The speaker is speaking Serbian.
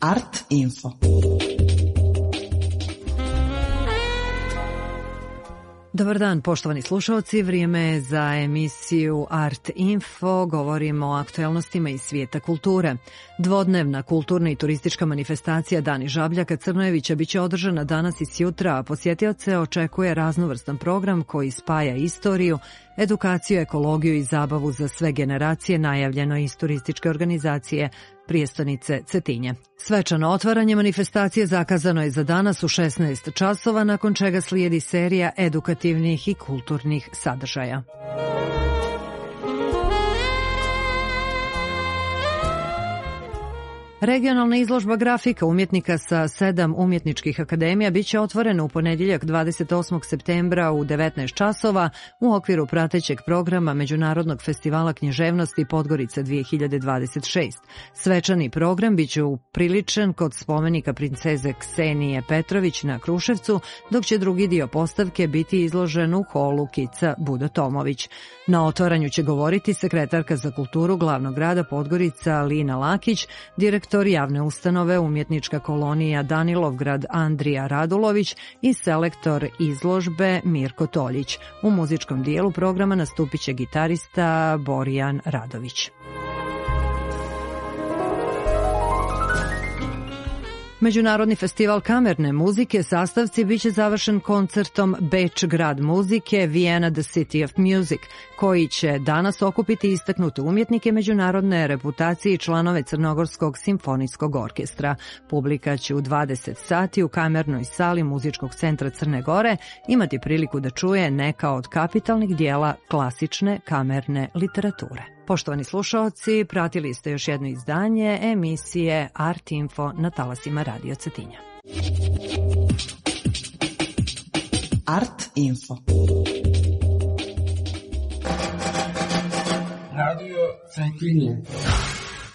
Art Info. Dobar dan, poštovani slušalci. Vrijeme je za emisiju Art Info. Govorimo o aktuelnostima iz svijeta kulture. Dvodnevna kulturna i turistička manifestacija Dani Žabljaka Crnojevića biće održana danas i sjutra, a posjetioce očekuje raznovrstan program koji spaja istoriju, edukaciju, ekologiju i zabavu za sve generacije, najavljeno iz turističke organizacije prijestonice Cetinje. Svečano otvaranje manifestacije zakazano je za danas u 16 časova, nakon čega slijedi serija edukativnih i kulturnih sadržaja. Regionalna izložba grafika umjetnika sa 7 umjetničkih akademija biće otvorena u ponedjeljak 28. septembra u 19 časova u okviru pratećeg programa Međunarodnog festivala književnosti Podgorica 2026. Svečani program biće upriličen kod spomenika princeze Ksenije Petrović na Kruševcu, dok će drugi dio postavke biti izložen u holu Kica Budo Tomović. Na otvaranju će govoriti sekretarka za kulturu glavnog grada Podgorica Lina Lakić, direktor javne ustanove Umjetnička kolonija Danilovgrad Andrija Radulović i selektor izložbe Mirko Toljić. U muzičkom dijelu programa nastupit će gitarista Borijan Radović. Međunarodni festival kamerne muzike sastavci biće završen koncertom Beč grad muzike Vienna the City of Music, koji će danas okupiti istaknute umjetnike međunarodne reputacije i članove Crnogorskog simfonijskog orkestra. Publika će u 20 sati u kamernoj sali Muzičkog centra Crne Gore imati priliku da čuje neka od kapitalnih dijela klasične kamerne literature. Poštovani slušaoci, pratili ste još jedno izdanje emisije Art Info na talasima Radio Cetinja. Art Info. Radio Cetinje.